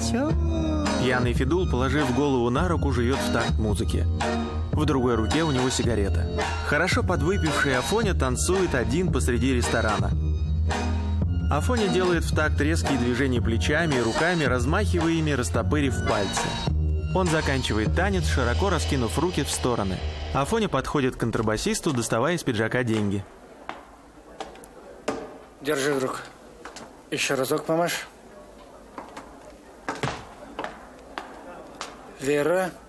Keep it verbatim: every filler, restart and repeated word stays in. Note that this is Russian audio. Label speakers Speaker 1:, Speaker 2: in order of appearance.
Speaker 1: все.
Speaker 2: Пьяный Федул, положив голову на руку, живет в такт музыки. В другой руке у него сигарета. Хорошо подвыпивший Афоня танцует один посреди ресторана. Афоня делает в такт резкие движения плечами и руками, размахивая ими, растопырив пальцы. Он заканчивает танец, широко раскинув руки в стороны. Афоня подходит к контрабасисту, доставая из пиджака деньги.
Speaker 3: Держи, друг. Еще разок помашь. Вера.